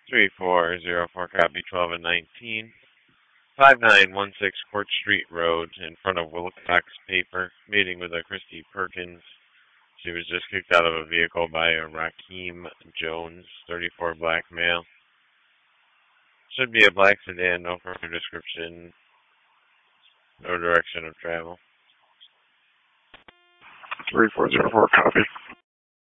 3404 copy 12 and 19. 5916 Court Street Road in front of Wilcox Paper. Meeting with a Christy Perkins. She was just kicked out of a vehicle by a Raheem Jones, 34 black male. Should be a black sedan, no further description, no direction of travel. 3404 copy.